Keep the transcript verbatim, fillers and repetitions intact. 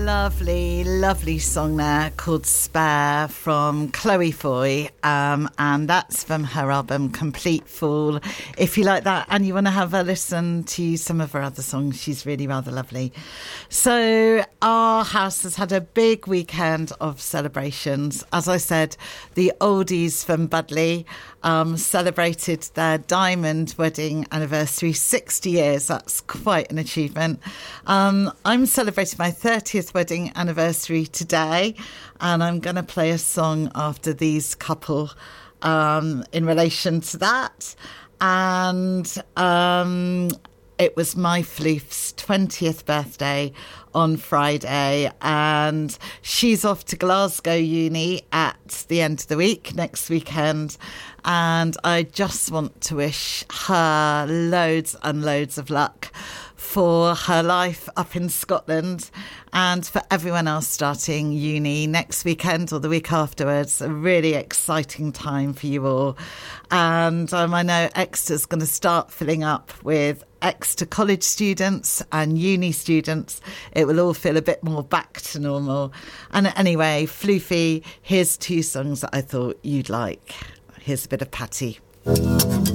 Lovely, lovely song there called Spare from Chloe Foy, um, and that's from her album Complete Fool. If you like that and you want to have a listen to some of her other songs, she's really rather lovely. So our house has had a big weekend of celebrations. As I said, the oldies from Budley um, celebrated their diamond wedding anniversary, sixty years. That's quite an achievement. Um, I'm celebrating my thirtieth wedding anniversary today, and I'm going to play a song after these couple um, in relation to that. And um, it was my Floof's twentieth birthday on Friday, and she's off to Glasgow Uni at the end of the week, next weekend. And I just want to wish her loads and loads of luck for her life up in Scotland, and for everyone else starting uni next weekend or the week afterwards. A really exciting time for you all. And um, I know Exeter's going to start filling up with Exeter college students and uni students. It will all feel a bit more back to normal. And anyway, Floofy, here's two songs that I thought you'd like. Here's a bit of Patty.